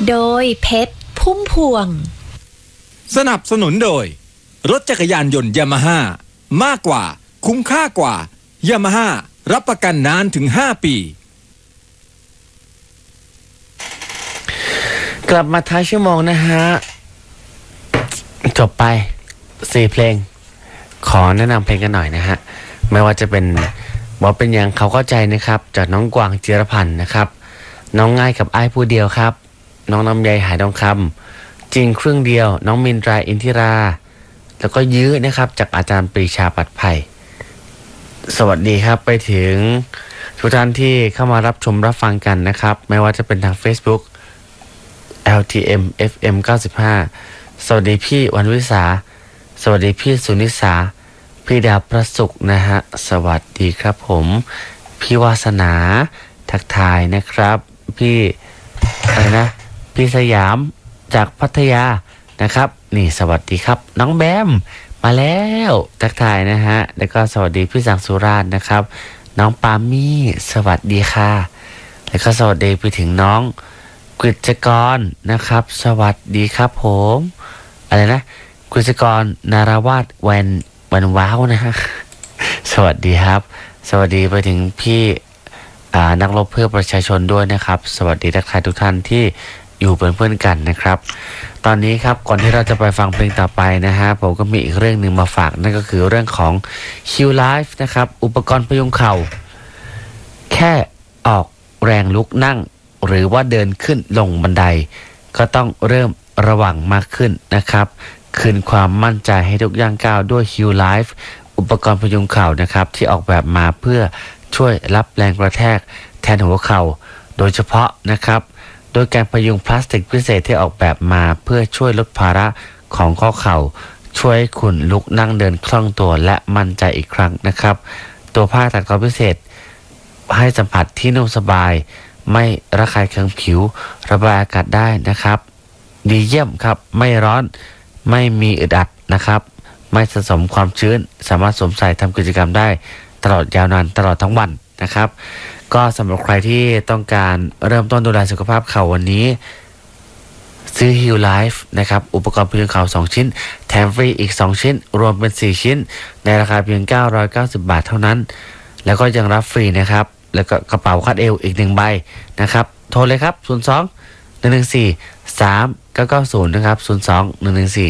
โดยเพชรพุ่มพวงสนับสนุนโดยรถจักรยานยนต์ยามาฮ่ามากกว่าคุ้มค่ากว่ายามาฮ่ารับประกันนานถึง5 ปีกลับมาท้ายชั่วโมงนะฮะจบไป4 เพลงขอแนะนำเพลงกันหน่อยนะฮะไม่ว่าจะเป็นบอกเป็นอย่างเขาเข้าใจนะครับจากน้องกวางจิรพันธ์นะครับน้องง่ายกับอ้ายผู้เดียวครับน้องลำไยหายทองคำจริงครึ่งเดียวน้องมินตราอินทิราแล้วก็ยื้อนะครับจากอาจารย์ปรีชาปัดไผ่สวัสดีครับไปถึงทุกท่านที่เข้ามารับชมรับฟังกันนะครับไม่ว่าจะเป็นทาง Facebook LTM FM 95สวัสดีพี่วันวิสาสวัสดีพี่สุนิสาพี่ดาวประสุขนะฮะสวัสดีครับผมพี่วาสนาทักทายนะครับพี่อะไรนะพี่สยามจากพัทยานะครับนี่สวัสดีครับน้องแบมมาแล้วทักทายนะฮะแล้วก็สวัสดีพี่สังสุราชนะครับน้องปามี่สวัสดีค่ะแล้วก็สวัสดีไปถึงน้องกฤษกรนะครับสวัสดีครับผมอะไรนะกฤษกรนาราวาสวันว้าวนะฮะสวัสดีครับสวัสดีไปถึงพี่นักรบเพื่อประชาชนด้วยนะครับสวัสดีทักทายทุกท่านที่อยู่เป็นเพื่อนกันนะครับตอนนี้ครับก่อนที่เราจะไปฟังเพลงต่อไปนะฮะผมก็มีอีกเรื่องหนึ่งมาฝากนั่นก็คือเรื่องของ Q Life นะครับอุปกรณ์พยุงเข่าแค่ออกแรงลุกนั่งหรือว่าเดินขึ้นลงบันไดก็ต้องเริ่มระวังมากขึ้นนะครับคืนความมั่นใจให้ทุกย่างก้าวด้วย Q Life อุปกรณ์พยุงเข่านะครับที่ออกแบบมาเพื่อช่วยรับแรงกระแทกแทนหัวเข่าโดยเฉพาะนะครับโดยการพยุงพลาสติกพิเศษที่ออกแบบมาเพื่อช่วยลดภาระของข้อเข่าช่วยให้คุณลุกนั่งเดินคล่องตัวและมั่นใจอีกครั้งนะครับตัวผ้าตัดกรอบพิเศษให้สัมผัสที่นุ่มสบายไม่ระคายเคืองผิวระบายอากาศได้นะครับดีเยี่ยมครับไม่ร้อนไม่มีอึดอัดนะครับไม่สะสมความชื้นสามารถสวมใส่ทำกิจกรรมได้ตลอดยาวนานตลอดทั้งวันนะครับก็สำหรับใครที่ต้องการเริ่มต้นดูแลสุขภาพเข่าวันนี้ซื้อ Heal Life นะครับอุปกรณ์พยุงเข่า2 ชิ้นแถมฟรีอีก2 ชิ้นรวมเป็น4 ชิ้นในราคาเพียง990 บาทเท่านั้นแล้วก็ยังรับฟรีนะครับแล้วก็กระเป๋าคาดเอวอีก1 ใบนะครับโทรเลยครับ02 114 3990นะครับ02 114